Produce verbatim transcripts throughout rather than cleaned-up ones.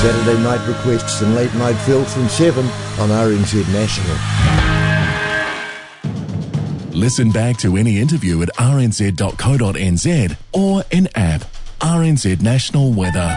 Saturday night requests and late night fills from seven on R N Z National. Listen back to any interview at r n z dot co dot n z or in app. R N Z National Weather.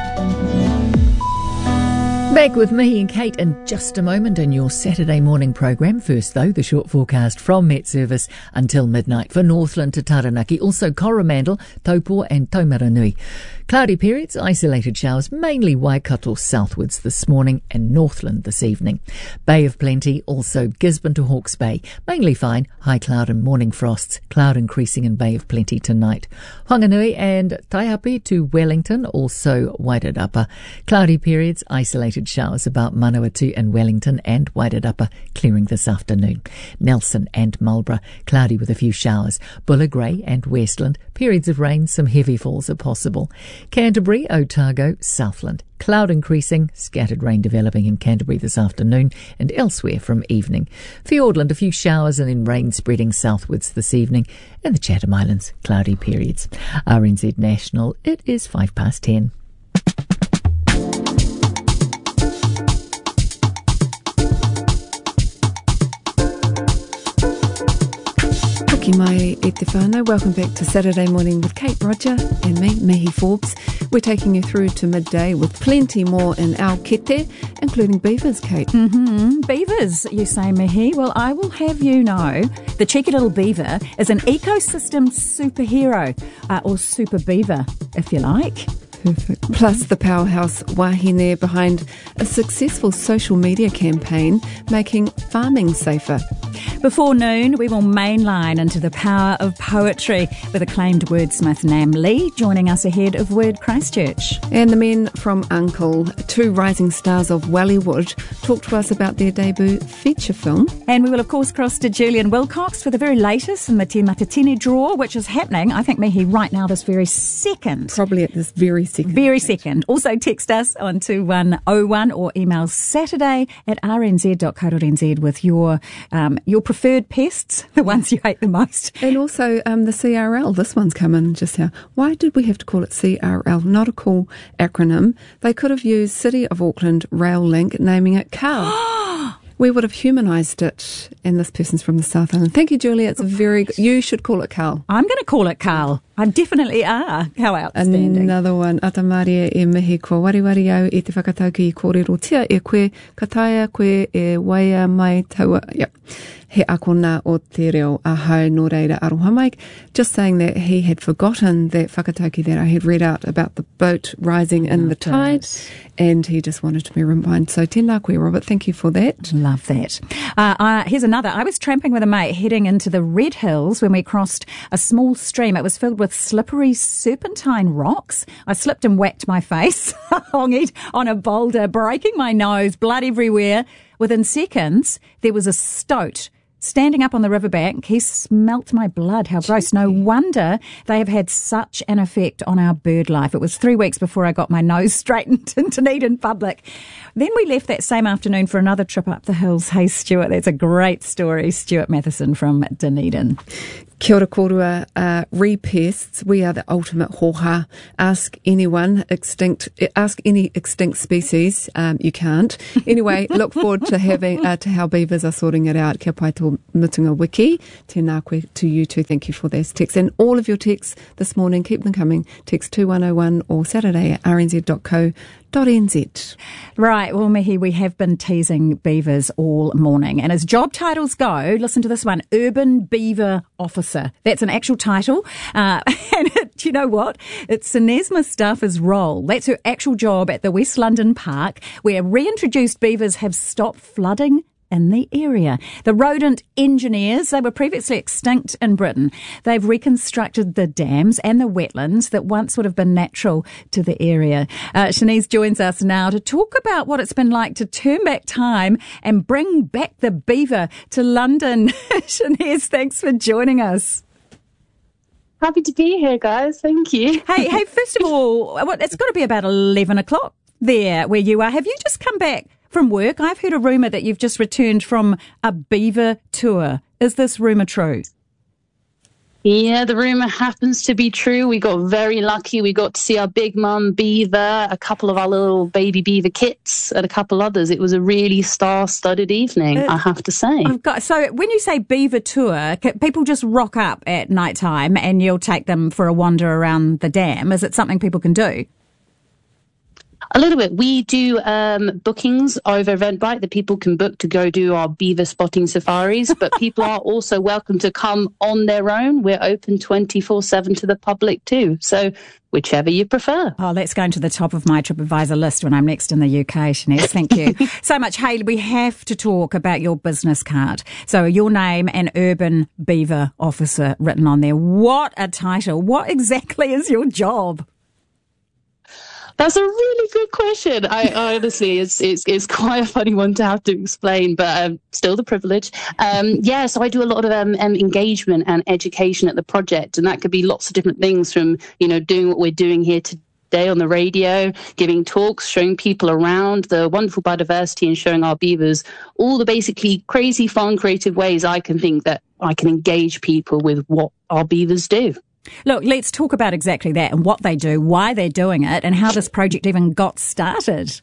Back with me and Kate in just a moment in your Saturday morning program. First, though, the short forecast from Met Service until midnight for Northland to Taranaki, also Coromandel, Taupo and Taumaranui. Cloudy periods, isolated showers, mainly Waikato southwards this morning and Northland this evening. Bay of Plenty, also Gisborne to Hawke's Bay, mainly fine, high cloud and morning frosts, cloud increasing in Bay of Plenty tonight. Whanganui and Taihape to Wellington, also Wairarapa. Cloudy periods, isolated showers about Manawatu and Wellington and Wairarapa, clearing this afternoon. Nelson and Marlborough, cloudy with a few showers. Buller Grey and Westland, periods of rain, some heavy falls are possible. Canterbury, Otago, Southland, cloud increasing, scattered rain developing in Canterbury this afternoon and elsewhere from evening. Fiordland, a few showers and then rain spreading southwards this evening. And the Chatham Islands, cloudy periods. R N Z National, it is five past ten. Ki mai e te whānau. Welcome back to Saturday Morning with Kate Roger and me, Mihi Forbes. We're taking you through to midday with plenty more in our kete, including beavers, Kate. Mm-hmm. Beavers, you say, Mihi. Well, I will have you know the cheeky little beaver is an ecosystem superhero, uh, or super beaver, if you like. Perfect. Plus the powerhouse wahine behind a successful social media campaign making farming safer. Before noon, we will mainline into the power of poetry with acclaimed wordsmith Nam Lee joining us ahead of Word Christchurch. And the men from Uncle, two rising stars of Wellywood, talk to us about their debut feature film. And we will, of course, cross to Julian Wilcox for the very latest in the Te Matatini draw, which is happening, I think, Mihi, right now, this very second. Probably at this very second. Very second. Also text us on two one oh one or email saturday at r n z dot co dot n z with your um, your preferred pests, the ones you hate the most. And also um, the C R L. This one's come in just now. Why did we have to call it C R L? Not a cool acronym. They could have used City of Auckland Rail Link, naming it C A R. We would have humanised it. And this person's from the South Island. Thank you, Julia. It's a very good. You should call it Carl. I'm going to call it Carl. I definitely are. How outstanding. Another one. Atamaria e mihi ko wariwari au e te whakatau ki kōrero tia e koe, kataia koe e waia mai taua. Yep. He akona o te reo a hau no reira aroha mai. Just saying that he had forgotten that whakatauki that I had read out about the boat rising in the tide, and he just wanted to be reminded. So tēnā koe, Robert. Thank you for that. Love that. Uh, uh, here's another. I was tramping with a mate heading into the Red Hills when we crossed a small stream. It was filled with slippery serpentine rocks. I slipped and whacked my face on it on a boulder, breaking my nose, blood everywhere. Within seconds, there was a stoat standing up on the riverbank. He smelt my blood. How gross. No wonder they have had such an effect on our bird life. It was three weeks before I got my nose straightened in Dunedin public. Then we left that same afternoon for another trip up the hills. Hey, Stuart, that's a great story. Stuart Matheson from Dunedin. Kia ora korua, uh, repests. We are the ultimate hoha. Ask anyone extinct, ask any extinct species. Um, you can't. Anyway, look forward to having, uh, to how beavers are sorting it out. Kia pai tō mutunga wiki. Tēnā koe to you too. Thank you for this text. And all of your texts this morning, keep them coming. Text two one oh one or Saturday at r n z dot co dot n z. Right, well, Mihi, we have been teasing beavers all morning. And as job titles go, listen to this one, Urban Beaver Officer. That's an actual title. Uh, and it, do you know what? It's Sinesma Staffer's role. That's her actual job at the West London Park, where reintroduced beavers have stopped flooding in the area. The rodent engineers, they were previously extinct in Britain. They've reconstructed the dams and the wetlands that once would have been natural to the area. Uh, Shanice joins us now to talk about what it's been like to turn back time and bring back the beaver to London. Shanice, thanks for joining us. Happy to be here, guys. Thank you. Hey, hey. First of all, it's got to be about eleven o'clock there where you are. Have you just come back from work? I've heard a rumour that you've just returned from a beaver tour. Is this rumour true? Yeah, the rumour happens to be true. We got very lucky. We got to see our big mum beaver, a couple of our little baby beaver kits, and a couple others. It was a really star-studded evening, uh, I have to say. I've got, so when you say beaver tour, people just rock up at night time and you'll take them for a wander around the dam. Is it something people can do? A little bit. We do um, bookings over Eventbrite that people can book to go do our beaver spotting safaris, but people are also welcome to come on their own. We're open twenty-four seven to the public too, so whichever you prefer. Oh, that's going to the top of my TripAdvisor list when I'm next in the U K, Shanice. Thank you so much. Hayley, we have to talk about your business card. So your name and Urban Beaver Officer written on there. What a title. What exactly is your job? That's a really good question. I, I honestly, it's, it's it's quite a funny one to have to explain, but um, still the privilege. Um, yeah, so I do a lot of um, um, engagement and education at the project, and that could be lots of different things from, you know, doing what we're doing here today on the radio, giving talks, showing people around the wonderful biodiversity and showing our beavers all the basically crazy, fun, creative ways I can think that I can engage people with what our beavers do. Look, let's talk about exactly that and what they do, why they're doing it, and how this project even got started.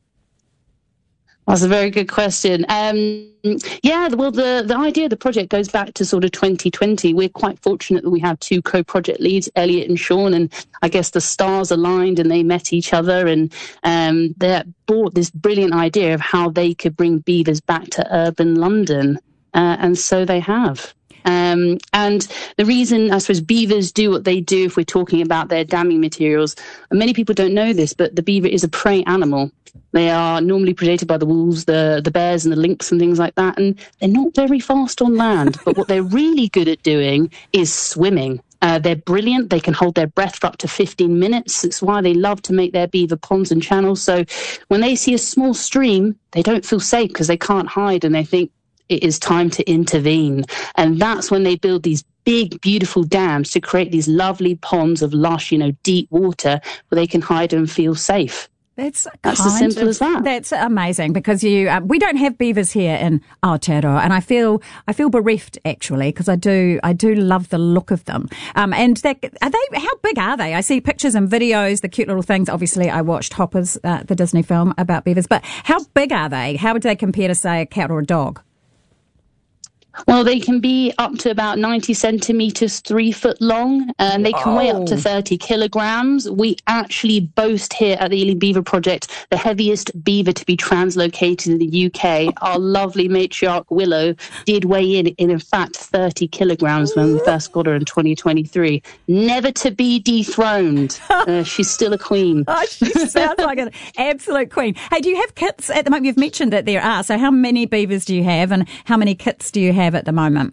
That's a very good question. Um, yeah, well, the, the idea of the project goes back to sort of twenty twenty. We're quite fortunate that we have two co-project leads, Elliot and Sean, and I guess the stars aligned and they met each other, and um, they brought this brilliant idea of how they could bring beavers back to urban London, uh, and so they have. Um, and the reason, I suppose, beavers do what they do, if we're talking about their damming materials, and many people don't know this, but the beaver is a prey animal. They are normally predated by the wolves, the, the bears and the lynx and things like that, and they're not very fast on land. But what they're really good at doing is swimming. Uh, they're brilliant. They can hold their breath for up to fifteen minutes. It's why they love to make their beaver ponds and channels. So when they see a small stream, they don't feel safe because they can't hide, and they think, it is time to intervene. And that's when they build these big, beautiful dams to create these lovely ponds of lush, you know, deep water where they can hide and feel safe. That's, that's as simple of, as that. That's amazing, because you um, we don't have beavers here in Aotearoa, and I feel I feel bereft actually, because I do I do love the look of them. Um, and they, are they? How big are they? I see pictures and videos, the cute little things. Obviously, I watched Hoppers, uh, the Disney film about beavers. But how big are they? How would they compare to, say, a cat or a dog? Well, they can be up to about ninety centimetres, three foot long, and they can oh. weigh up to thirty kilograms. We actually boast here at the Ealing Beaver Project the heaviest beaver to be translocated in the U K. Our lovely matriarch Willow did weigh in, in, in fact, thirty kilograms when we first got her in twenty twenty-three. Never to be dethroned. Uh, she's still a queen. Oh, she sounds like an absolute queen. Hey, do you have kits at the moment? You've mentioned that there are. So how many beavers do you have, and how many kits do you have at the moment?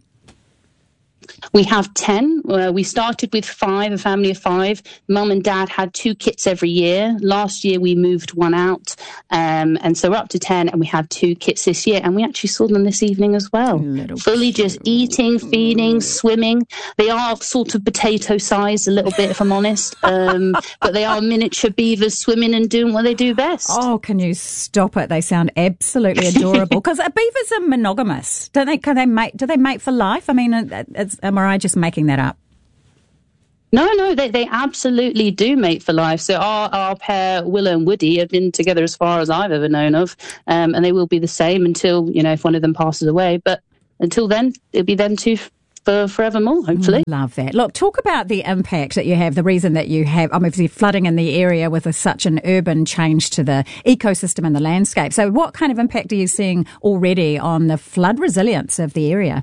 We have ten. Uh, we started with five, a family of five. Mum and Dad had two kits every year. Last year we moved one out, um, and so we're up to ten, and we have two kits this year, and we actually saw them this evening as well. Fully just eating, feeding, swimming. They are sort of potato sized a little bit, if I'm honest, um, but they are miniature beavers swimming and doing what they do best. Oh, can you stop it? They sound absolutely adorable. Because beavers are monogamous, don't they? Can they mate? Do they mate for life? I mean, it's, am I just making that up? No, no, they, they absolutely do mate for life. So our, our pair, Willow and Woody, have been together as far as I've ever known of, um, and they will be the same until, you know, if one of them passes away. But until then, it'll be them two for forevermore, hopefully. Love that. Look, talk about the impact that you have, the reason that you have, obviously, flooding in the area with a, such an urban change to the ecosystem and the landscape. So what kind of impact are you seeing already on the flood resilience of the area?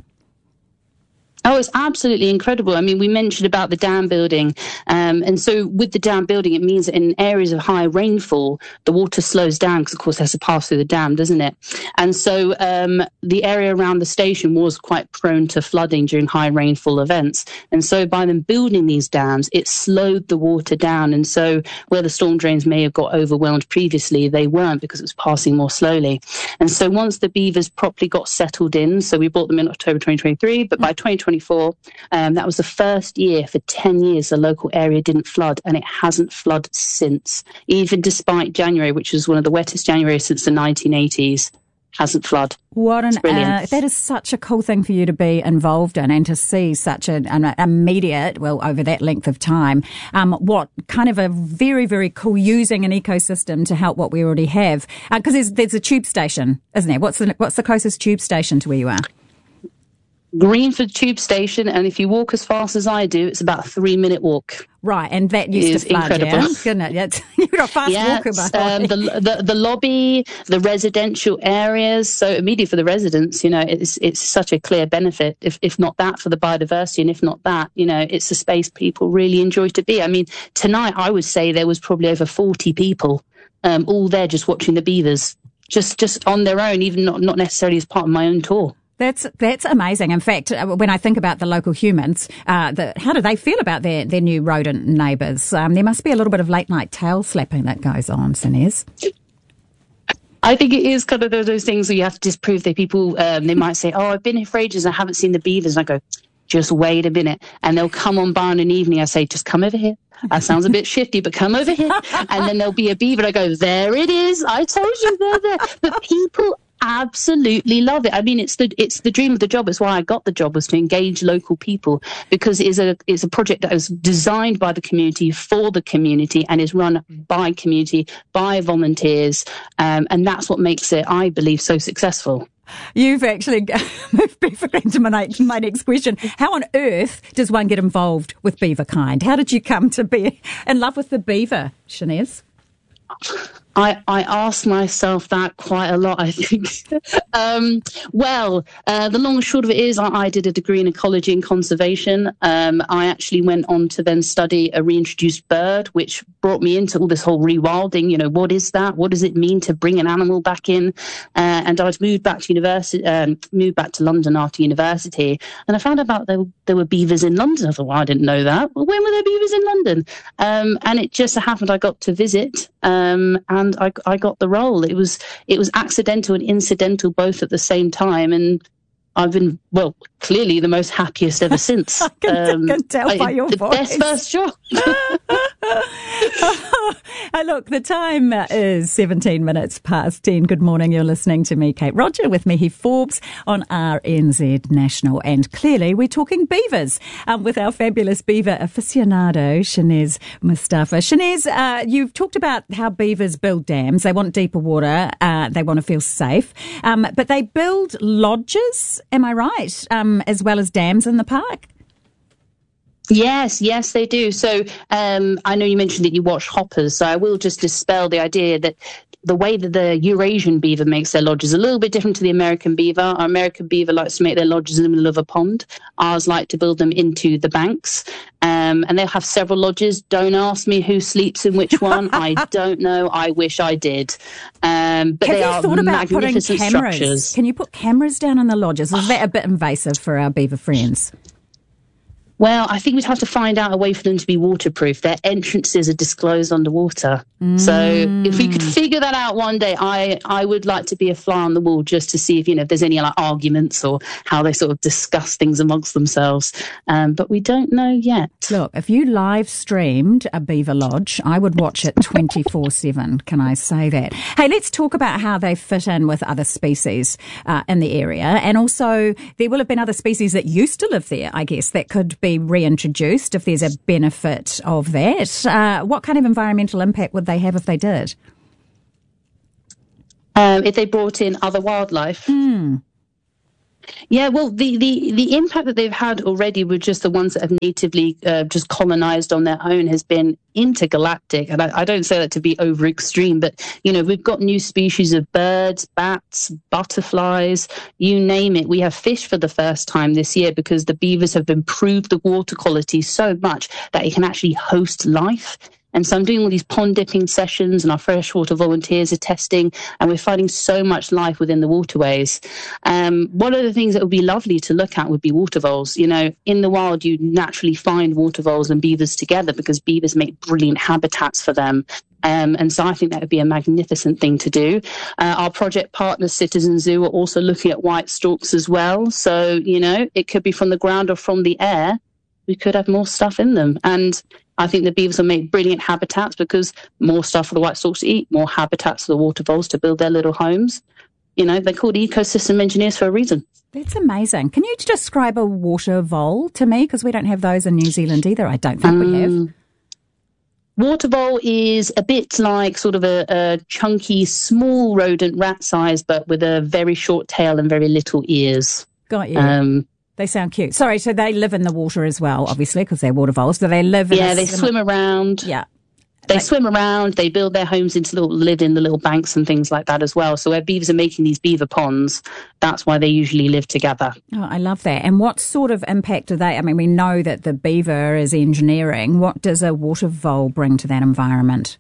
Oh, it's absolutely incredible. I mean, we mentioned about the dam building. Um, and so with the dam building, it means that in areas of high rainfall, the water slows down because, of course, it has to pass through the dam, doesn't it? And so um, the area around the station was quite prone to flooding during high rainfall events. And so by them building these dams, it slowed the water down. And so where the storm drains may have got overwhelmed previously, they weren't, because it was passing more slowly. And so once the beavers properly got settled in, so we brought them in October twenty twenty-three, but by twenty twenty-four, Um, that was the first year for ten years the local area didn't flood, and it hasn't flooded since, even despite January, which was one of the wettest Januaries since the nineteen eighties. hasn't flooded. What an, uh, that is such a cool thing for you to be involved in and to see such an, an immediate, well, over that length of time, um, what kind of a very, very cool using an ecosystem to help what we already have. Because uh, there's, there's a tube station, isn't there? What's the, what's the closest tube station to where you are? Greenford Tube Station, and if you walk as fast as I do, it's about a three-minute walk. Right, and that used to flood, incredible. Yeah? Goodness, that's, you're a fast yeah, walker, by the way. Um, the, the, the lobby, the residential areas, so immediately for the residents, you know, it's it's such a clear benefit, if if not that, for the biodiversity, and if not that, you know, it's a space people really enjoy to be. I mean, tonight I would say there was probably over forty people, um, all there just watching the beavers, just, just on their own, even not, not necessarily as part of my own tour. That's that's amazing. In fact, when I think about the local humans, uh, the, how do they feel about their, their new rodent neighbours? Um, there must be a little bit of late night tail slapping that goes on, Sinez. I think it is kind of those things where you have to disprove that people, um, they might say, oh, I've been here for ages, I haven't seen the beavers. And I go, just wait a minute. And they'll come on by in an evening. I say, just come over here. That sounds a bit shifty, but come over here. And then there'll be a beaver. I go, there it is. I told you they're there. But people absolutely love it. I mean, it's the it's the dream of the job. It's why I got the job, was to engage local people, because it's a it's a project that was designed by the community for the community and is run by community, by volunteers, um, and that's what makes it, I believe, so successful. You've actually moved perfectly into my, my next question. How on earth does one get involved with beaver kind? How did you come to be in love with the beaver, Sinez? I, I ask myself that quite a lot, I think. um, well, uh, the long and short of it is I, I did a degree in ecology and conservation. Um, I actually went on to then study a reintroduced bird, which brought me into all this whole rewilding. You know, what is that? What does it mean to bring an animal back in? Uh, and I'd moved back to university, um, moved back to London after university, and I found out about there, there were beavers in London. I thought, well, I didn't know that. Well, when were there beavers in London? Um, and it just so happened I got to visit, um, and And I, I got the role. It was it was accidental and incidental both at the same time, and I've been, well, clearly the most happiest ever since. I can, um, can tell I, by your the voice. Best first job. uh, look, the time is seventeen minutes past ten. Good morning. You're listening to me, Kate Roger, with Mihi Forbes on R N Z National. And clearly we're talking beavers um, with our fabulous beaver aficionado, Sinez Mustafa. Sinez, uh, you've talked about how beavers build dams. They want deeper water. Uh, they want to feel safe. Um, but they build lodges, am I right, um, as well as dams in the park? Yes, yes, they do. So um, I know you mentioned that you watch hoppers, so I will just dispel the idea that the way that the Eurasian beaver makes their lodges is a little bit different to the American beaver. Our American beaver likes to make their lodges in the middle of a pond. Ours like to build them into the banks. Um, and they'll have several lodges. Don't ask me who sleeps in which one. I don't know. I wish I did. Um, but Have they you are thought about putting magnificent cameras? structures. Can you put cameras down in the lodges? Is that a bit invasive for our beaver friends? Well, I think we'd have to find out a way for them to be waterproof. Their entrances are disclosed underwater. Mm. So if we could figure that out one day, I, I would like to be a fly on the wall just to see if, you know, if there's any like arguments or how they sort of discuss things amongst themselves. Um, but we don't know yet. Look, if you live streamed a beaver lodge, I would watch it twenty-four seven. Can I say that? Hey, let's talk about how they fit in with other species uh, in the area. And also there will have been other species that used to live there, I guess, that could be reintroduced if there's a benefit of that. Uh, what kind of environmental impact would they have if they did? Um, if they brought in other wildlife? Mm. Yeah, well, the, the, the impact that they've had already with just the ones that have natively uh, just colonized on their own has been intergalactic. And I, I don't say that to be over extreme, but, you know, we've got new species of birds, bats, butterflies, you name it. We have fish for the first time this year because the beavers have improved the water quality so much that it can actually host life. And so I'm doing all these pond dipping sessions and our freshwater volunteers are testing, and we're finding so much life within the waterways. Um, one of the things that would be lovely to look at would be water voles. You know, in the wild, you naturally find water voles and beavers together because beavers make brilliant habitats for them. Um, and so I think that would be a magnificent thing to do. Uh, our project partner, Citizen Zoo, are also looking at white storks as well. So, you know, it could be from the ground or from the air. We could have more stuff in them. And I think the beavers will make brilliant habitats because more stuff for the white storks to eat, more habitats for the water voles to build their little homes. You know, they're called ecosystem engineers for a reason. That's amazing. Can you describe a water vole to me? Because we don't have those in New Zealand either. I don't think um, we have. Water vole is a bit like sort of a, a chunky, small rodent, rat size, but with a very short tail and very little ears. Got you. Um, they sound cute. Sorry, so they live in the water as well, obviously, because they're water voles. Do they live in Yeah, a they sim- swim around. Yeah. They like, swim around, they build their homes into little, live in the little banks and things like that as well. So where beavers are making these beaver ponds, that's why they usually live together. Oh, I love that. And what sort of impact do they, I mean, we know that the beaver is engineering. What does a water vole bring to that environment?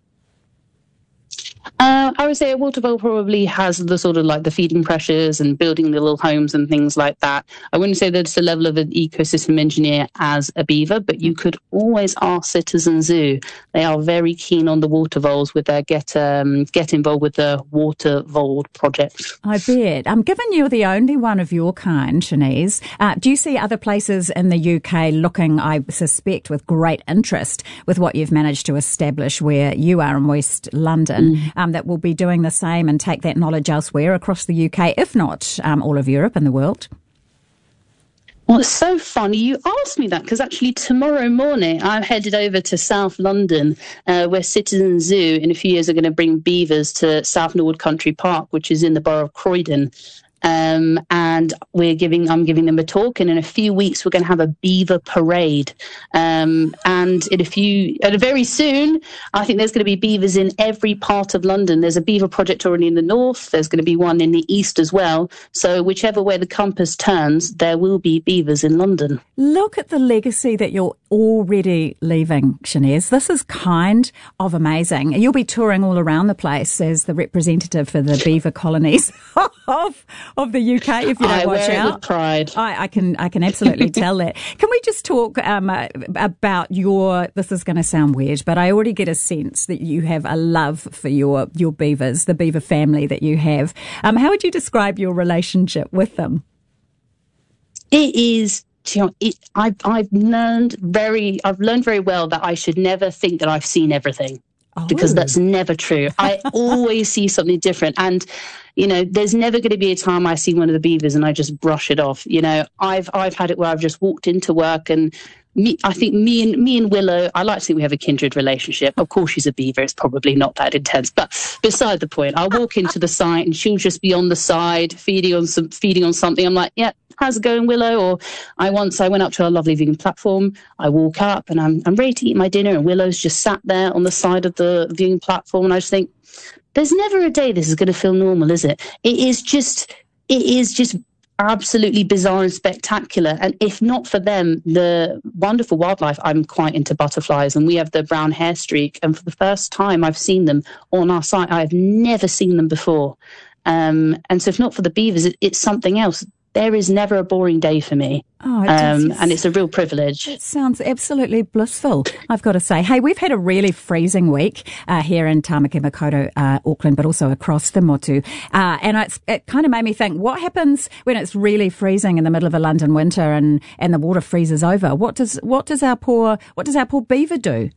Uh, I would say a water vole probably has the sort of like the feeding pressures and building the little homes and things like that. I wouldn't say that it's the level of an ecosystem engineer as a beaver, but you could always ask Citizen Zoo. They are very keen on the water voles with their get um, get involved with the Water Vole project. I bet. Um, given you're the only one of your kind, Shanice, uh, do you see other places in the U K looking, I suspect, with great interest with what you've managed to establish where you are in West London? Mm. Um, that will be doing the same and take that knowledge elsewhere across the U K, if not um, all of Europe and the world? Well, it's so funny you asked me that, because actually tomorrow morning I'm headed over to South London, uh, where Citizen Zoo in a few years are going to bring beavers to South Norwood Country Park, which is in the borough of Croydon. Um, and we're giving, I'm giving them a talk, and in a few weeks we're going to have a beaver parade. Um, and in a few, and very soon, I think there's going to be beavers in every part of London. There's a beaver project already in the north. There's going to be one in the east as well. So whichever way the compass turns, there will be beavers in London. Look at the legacy that you're already leaving, Shanice. This is kind of amazing. You'll be touring all around the place as the representative for the beaver colonies of of the U K, if you don't I watch wear out. it with pride. I, I can I can absolutely tell that. Can we just talk um, uh, about your, this is going to sound weird, but I already get a sense that you have a love for your, your beavers, the beaver family that you have. Um, how would you describe your relationship with them? It is, you know, it, I've, I've learned very, I've learned very well that I should never think that I've seen everything. Oh. Because that's never true. I always see something different. And, you know, there's never going to be a time I see one of the beavers and I just brush it off. You know, I've I've had it where I've just walked into work and me, I think me and me and Willow, I like to think we have a kindred relationship. Of course, she's a beaver. It's probably not that intense. But beside the point, I'll walk into the site and she'll just be on the side feeding on some feeding on something. I'm like, yeah. How's it going, Willow? Or I once I went up to our lovely vegan platform. I walk up and I'm I'm ready to eat my dinner, and Willow's just sat there on the side of the vegan platform, and I just think, there's never a day this is going to feel normal, is it? It is just it is just absolutely bizarre and spectacular. And if not for them, the wonderful wildlife, I'm quite into butterflies, and we have the brown hair streak, and for the first time I've seen them on our site. I've never seen them before, um, and so if not for the beavers, it, it's something else. There is never a boring day for me, oh, it um, and it's a real privilege. It sounds absolutely blissful, I've got to say. Hey, we've had a really freezing week uh, here in Tamaki Makaurau, uh, Auckland, but also across the Motu. Uh, and it's, it kind of made me think, what happens when it's really freezing in the middle of a London winter and, and the water freezes over? What does what does our poor what does our poor beaver do?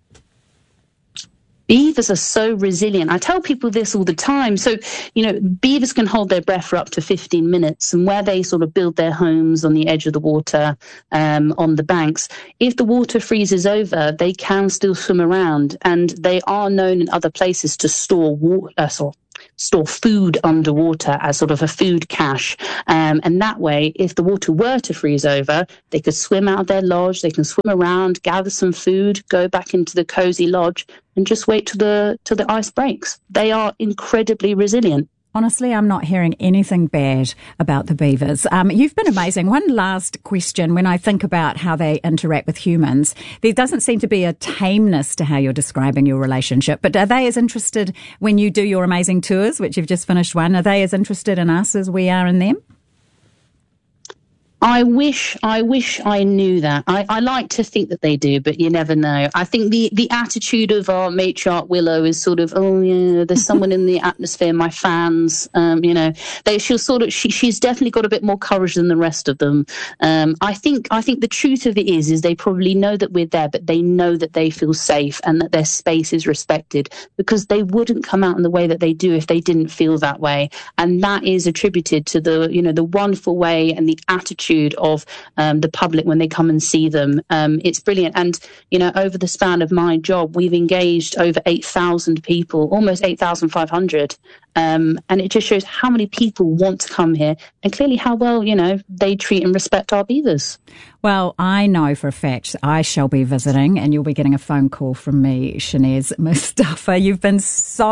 Beavers are so resilient. I tell people this all the time. So, you know, beavers can hold their breath for up to fifteen minutes, and where they sort of build their homes on the edge of the water, um, on the banks, if the water freezes over, they can still swim around, and they are known in other places to store water, uh, sorry, store food underwater as sort of a food cache. Um, and that way, if the water were to freeze over, they could swim out of their lodge, they can swim around, gather some food, go back into the cozy lodge, and just wait till the till the ice breaks. They are incredibly resilient. Honestly, I'm not hearing anything bad about the beavers. Um, you've been amazing. One last question. When I think about how they interact with humans, there doesn't seem to be a tameness to how you're describing your relationship. But are they as interested when you do your amazing tours, which you've just finished one, are they as interested in us as we are in them? I wish, I wish I knew that. I, I like to think that they do, but you never know. I think the, the attitude of our matriarch Willow is sort of, oh yeah, there's someone in the atmosphere, my fans, um, you know, they, she'll sort of, she, she's definitely got a bit more courage than the rest of them. Um, I think, I think the truth of it is, is they probably know that we're there, but they know that they feel safe and that their space is respected, because they wouldn't come out in the way that they do if they didn't feel that way. And that is attributed to the, you know, the wonderful way and the attitude of um, the public when they come and see them. Um, it's brilliant. And, you know, over the span of my job, we've engaged over eight thousand people, almost eight thousand five hundred. Um, and it just shows how many people want to come here and clearly how well, you know, they treat and respect our beavers. Well, I know for a fact I shall be visiting, and you'll be getting a phone call from me, Shanez Mustafa. You've been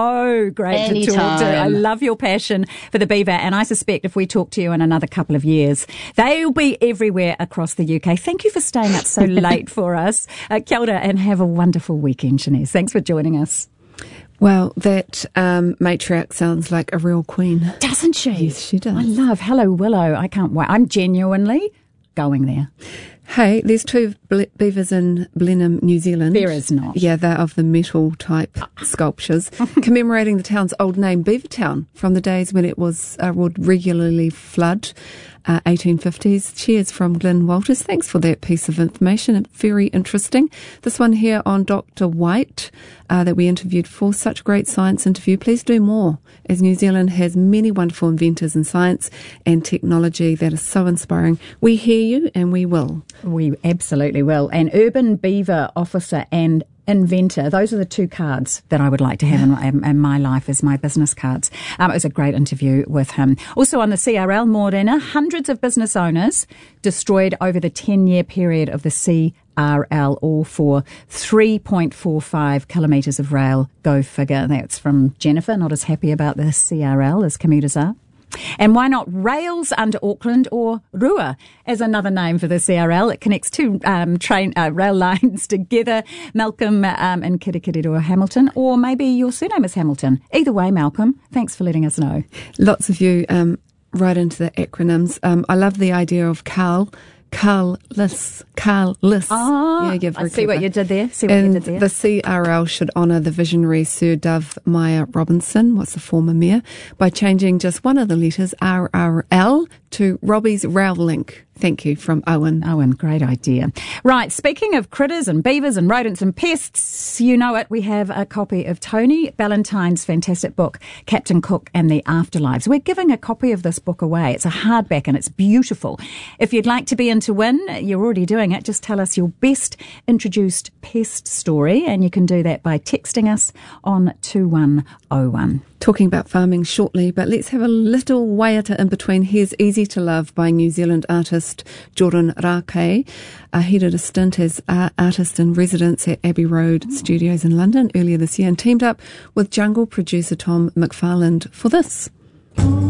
so great Anytime. to talk to. I love your passion for the beaver, and I suspect if we talk to you in another couple of years, they'll be everywhere across the U K. Thank you for staying up so late for us. Uh, kia ora, and have a wonderful weekend, Shanez. Thanks for joining us. Well, that um, matriarch sounds like a real queen. Doesn't she? Yes, she does. I love Hello Willow. I can't wait. I'm genuinely going there. Hey, there's two ble- beavers in Blenheim, New Zealand. There is not. Yeah, they're of the metal type sculptures, commemorating the town's old name, Beavertown, from the days when it was uh, would regularly flood, uh, eighteen fifties. Cheers from Glyn Walters. Thanks for that piece of information. Very interesting. This one here on Doctor White uh, that we interviewed for. Such a great science interview. Please do more, as New Zealand has many wonderful inventors in science and technology that is so inspiring. We hear you, and we will. We absolutely will. An urban beaver officer and inventor. Those are the two cards that I would like to have in my, in my life as my business cards. Um, it was a great interview with him. Also on the C R L, Morena, hundreds of business owners destroyed over the ten-year period of the C R L, all for three point four five kilometres of rail. Go figure. That's from Jennifer, not as happy about the C R L as commuters are. And why not Rails under Auckland, or Rua as another name for the C R L? It connects two um, train uh, rail lines together, Malcolm um, and Kirikiri Hamilton, or maybe your surname is Hamilton. Either way, Malcolm, thanks for letting us know. Lots of you um, right into the acronyms. Um, I love the idea of Carl. Carl Liss. Carl Liss. Ah, yeah, yeah, I see clever. what you did there. See what and you did there. The C R L should honour the visionary Sir Dove Meyer Robinson, what's the former mayor, by changing just one of the letters, R R L, to Robbie's Rail Link. Thank you, from Owen. Owen, great idea. Right, speaking of critters and beavers and rodents and pests, you know it, we have a copy of Tony Ballantyne's fantastic book, Captain Cook and the Afterlives. We're giving a copy of this book away. It's a hardback and it's beautiful. If you'd like to be in to win, you're already doing it. Just tell us your best introduced pest story, and you can do that by texting us on two one oh one. Talking about farming shortly, but let's have a little waiata in between. Here's Easy to Love by New Zealand artist Jordan Rake. Uh, he did a stint as uh, artist in residence at Abbey Road Studios in London earlier this year and teamed up with jungle producer Tom McFarland for this.